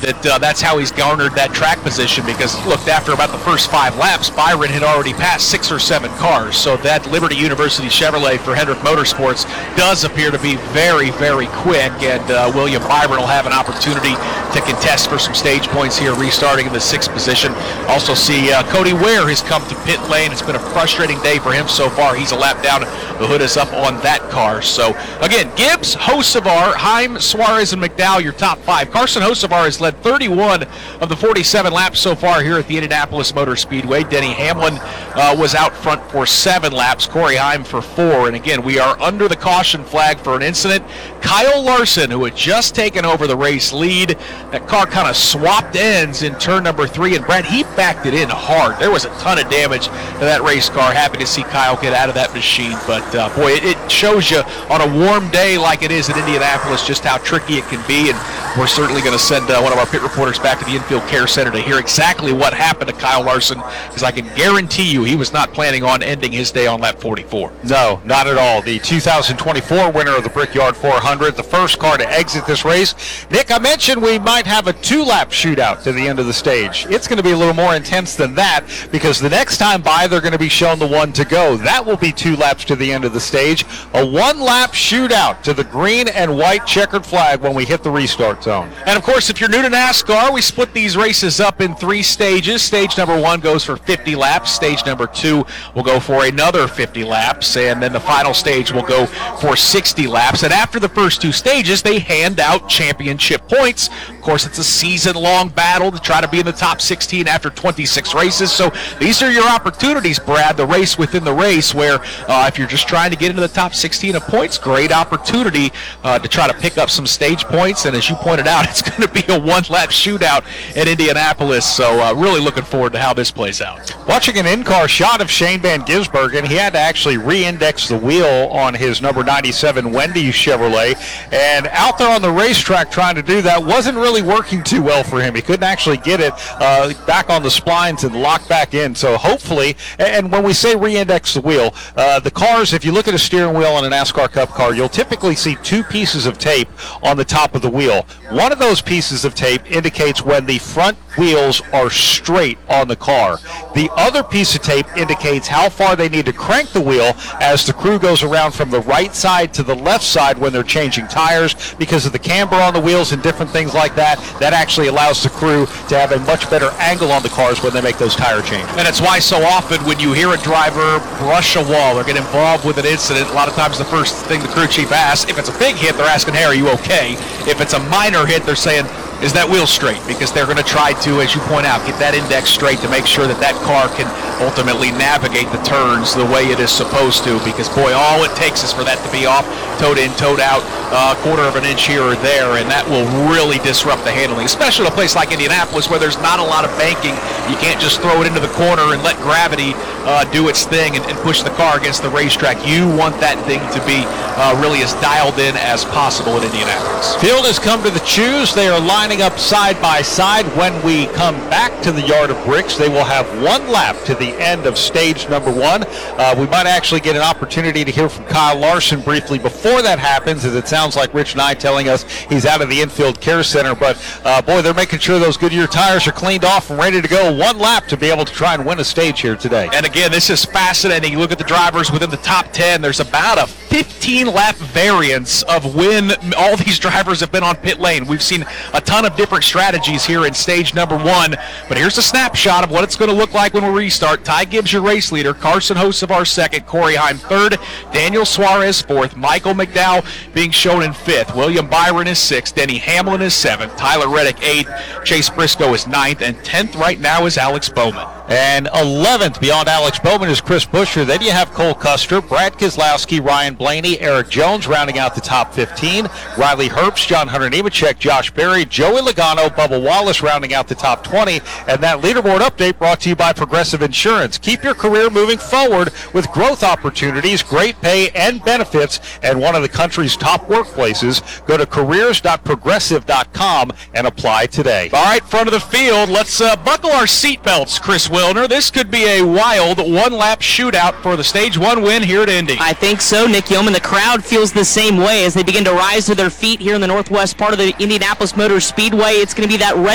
that that's how he's garnered that track position, because look, after about the first 5 laps, Byron had already passed 6 or 7 cars. So that Liberty University Chevrolet for Hendrick Motorsports does appear to be very, very quick, and William Byron will have an opportunity to contest for some stage points here, restarting in the 6th position. Also see Cody Ware has come to pit lane. It's been a frustrating day for him so far. He's a lap down. The hood is up on that car. So again, Gibbs, Hocevar, Heim, Suarez, and McDowell, your top 5. Carson Hocevar has led 31 of the 47 laps so far here at the Indianapolis Motor Speedway. Denny Hamlin was out front for 7 laps. Corey Heim for 4. And again, we are under the caution flag for an incident. Kyle Larson, who had just taken over the race lead, that car kind of swapped ends in turn number 3, and Brad, he backed it in hard. There was a ton of damage to that race car. Happy to see Kyle get out of that machine, but boy, it shows you on a warm day like it is in Indianapolis just how tricky it can be, and we're certainly going to send one of our pit reporters back to the Infield Care Center to hear exactly what happened to Kyle Larson, because I can guarantee you he was not planning on ending his day on lap 44. No, not at all. The 2024 winner of the Brickyard 400, the first car to exit this race. Nick, I mentioned we might have a 2-lap shootout to the end of the stage. It's going to be a little more intense than that, because the next time by they're going to be shown the 1 to go. That will be 2 laps to the end of the stage. A 1-lap shootout to the green and white checkered flag when we hit the restart zone. And of course, if you're new to NASCAR, we split these races up in 3 stages. Stage number 1 goes for 50 laps. Stage number 2 will go for another 50 laps. And then the final stage will go for 60 laps. And after the first 2 stages, they hand out championship points. Of course, it's a season-long battle to try to be in the top 16 after 26 races. So these are your opportunities, Brad, the race within the race, where if you're just trying to get into the top 16 of points, great opportunity to try to pick up some stage points. And as you pointed out, it's going to be a 1-lap shootout in Indianapolis. So really looking forward to how this plays out. Watching an in-car shot of Shane Van Gisbergen, he had to actually re-index the wheel on his number 97 Wendy's Chevrolet, and out there on the racetrack trying to do that wasn't really working too well for him. He couldn't actually get it back on the splines and lock back in. So hopefully, and when we say re-index the wheel, the cars, if you look at a steering wheel on a NASCAR Cup car, you'll typically see 2 pieces of tape on the top of the wheel. One of those pieces of tape indicates when the front wheels are straight on the car. The other piece of tape indicates how far they need to crank the wheel as the crew goes around from the right side to the left side when they're changing tires, because of the camber on the wheels and different things like that. That actually allows the crew to have a much better angle on the cars when they make those tire changes. And it's why so often when you hear a driver brush a wall or get involved with an incident, a lot of times the first thing the crew chief asks, if it's a big hit, they're asking, hey, are you okay? If it's a minor hit, they're saying, is that wheel straight? Because they're going to try to, as you point out, get that index straight to make sure that that car can ultimately navigate the turns the way it is supposed to. Because, boy, all it takes is for that to be off, towed in, towed out, a quarter of an inch here or there, and that will really disrupt the handling, especially in a place like Indianapolis where there's not a lot of banking. You can't just throw it into the corner and let gravity do its thing and push the car against the racetrack. You want that thing to be really as dialed in as possible in Indianapolis. Field has come to the choose. They are lining up side by side. When we come back to the Yard of Bricks, they will have 1 lap to the end of stage number 1. We might actually get an opportunity to hear from Kyle Larson briefly before that happens, as it sounds like Rich Nye telling us he's out of the Infield Care Center. But, boy, they're making sure those Goodyear tires are cleaned off and ready to go. 1 lap to be able to try and win a stage here today. And again, this is fascinating. You look at the drivers within the top 10, there's about a 15-lap variance of when all these drivers have been on pit lane. We've seen a ton of different strategies here in stage number 1, but here's a snapshot of what it's going to look like when we restart. Ty Gibbs, your race leader, Carson Hocevar second, Corey Heim third, Daniel Suarez fourth, Michael McDowell being shown in fifth, William Byron is sixth, Denny Hamlin is seventh, Tyler Reddick eighth, Chase Briscoe is ninth, and 10th right now is Alex Bowman. And 11th beyond Alex Bowman is Chris Buescher. Then you have Cole Custer, Brad Keselowski, Ryan Blaney, Eric Jones rounding out the top 15. Riley Herbst, John Hunter Nemechek, Josh Berry, Joey Logano, Bubba Wallace rounding out the top 20. And that leaderboard update brought to you by Progressive Insurance. Keep your career moving forward with growth opportunities, great pay, and benefits, and one of the country's top workplaces. Go to careers.progressive.com and apply today. All right, front of the field, let's buckle our seatbelts, Chris Wilner. This could be a wild one-lap shootout for the Stage 1 win here at Indy. I think so, Nick Yeoman. The crowd feels the same way as they begin to rise to their feet here in the northwest part of the Indianapolis Motor Speedway. It's going to be that red